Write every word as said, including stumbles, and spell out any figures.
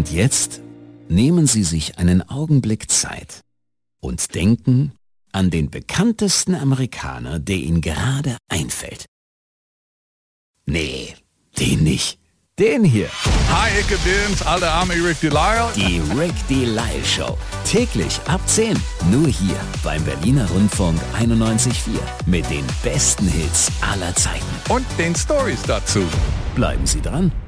Und jetzt nehmen Sie sich einen Augenblick Zeit und denken an den bekanntesten Amerikaner, der Ihnen gerade einfällt. Nee, den nicht. Den hier. Hi, ich bin's, alter Army Rick Delisle. Die Rick Delisle Show. Täglich ab zehn. Nur hier beim Berliner Rundfunk einundneunzig Komma vier. Mit den besten Hits aller Zeiten. Und den Stories dazu. Bleiben Sie dran.